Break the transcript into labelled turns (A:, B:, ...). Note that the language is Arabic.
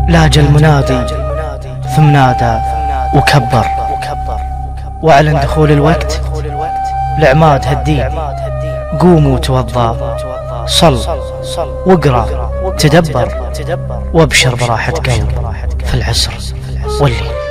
A: لاج المنادي ثم نادى وكبر، وأعلن دخول الوقت لعماد هالدين. قوموا توضى، صل واقرأ تدبر، وابشر براحة قلب في العسر والليل.